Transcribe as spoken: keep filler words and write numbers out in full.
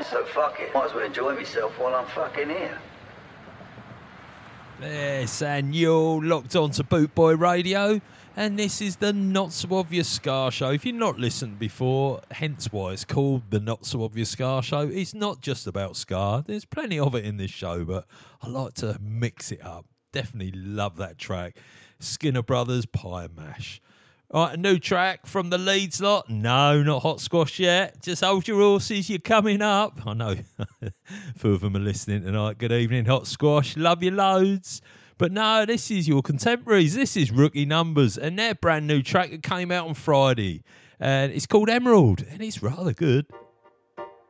So fuck it. Might as well enjoy myself while I'm fucking here. Yes, and you're locked on to Boot Boy Radio, and this is the Not So Obvious Scar Show. If you've not listened before, hence why it's called the Not So Obvious Scar Show, it's not just about Scar. There's plenty of it in this show, but I like to mix it up. Definitely love that track. Skinner Brothers, Pie Mash. All right, a new track from the Leeds lot. No, not Hot Squash yet. Just hold your horses, you're coming up. I know a few of them are listening tonight. Good evening, Hot Squash. Love you loads. But no, this is your contemporaries. This is Rookie Numbers and their brand new track that came out on Friday. And it's called Emerald, and it's rather good.